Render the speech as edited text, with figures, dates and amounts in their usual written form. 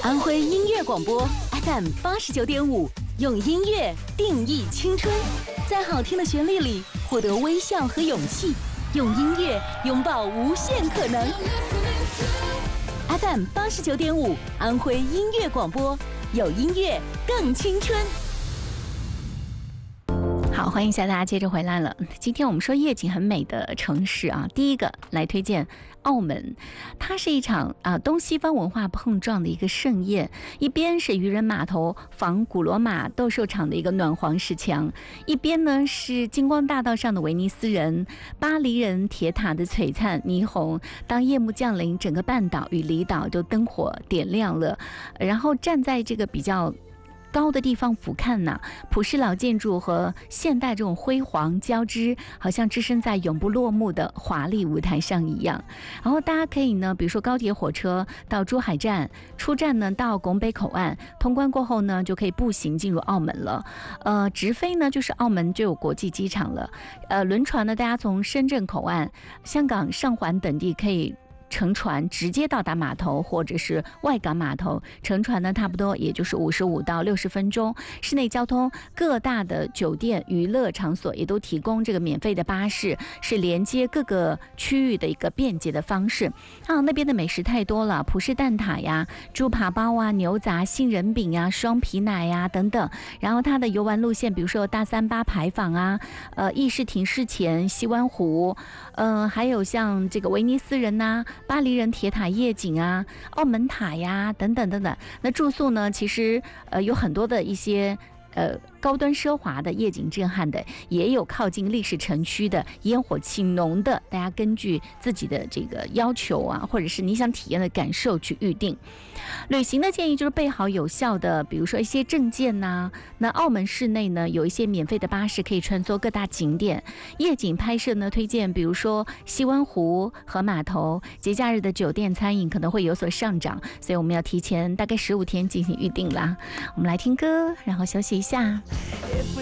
安徽音乐广播 FM 89.5，用音乐定义青春，在好听的旋律里获得微笑和勇气，用音乐拥抱无限可能。FM 89.5，安徽音乐广播，有音乐更青春。好，欢迎一下大家接着回来了。今天我们说夜景很美的城市啊，第一个来推荐澳门，它是一场东西方文化碰撞的一个盛宴。一边是渔人码头仿古罗马斗兽场的一个暖黄石墙，一边呢是金光大道上的威尼斯人、巴黎人铁塔的璀璨霓虹。当夜幕降临，整个半岛与离岛都灯火点亮了，然后站在这个比较高的地方俯瞰呐，普式老建筑和现代这种辉煌交织，好像置身在永不落幕的华丽舞台上一样。然后大家可以呢，比如说高铁火车到珠海站，出站呢到拱北口岸，通关过后呢就可以步行进入澳门了。直飞呢就是澳门就有国际机场了。轮船呢，大家从深圳口岸、香港上环等地可以乘船直接到达码头或者是外港码头，乘船呢差不多也就是55到60分钟。室内交通各大的酒店娱乐场所也都提供这个免费的巴士，是连接各个区域的一个便捷的方式。那边的美食太多了，葡式蛋挞呀、猪扒包啊、牛杂、杏仁饼啊、双皮奶呀等等。然后它的游玩路线，比如说大三巴牌坊啊、议事亭事前、西湾湖，还有像这个威尼斯人呐、巴黎人铁塔夜景啊、澳门塔呀等等等等。那住宿呢，其实有很多的一些高端奢华的夜景震撼的，也有靠近历史城区的烟火气浓的，大家根据自己的这个要求啊，或者是你想体验的感受去预定。旅行的建议就是备好有效的，比如说一些证件呐。那澳门市内呢有一些免费的巴士可以穿梭各大景点。夜景拍摄呢，推荐比如说西湾湖和码头。节假日的酒店餐饮可能会有所上涨，所以我们要提前大概15天进行预定啦。我们来听歌，然后休息一下。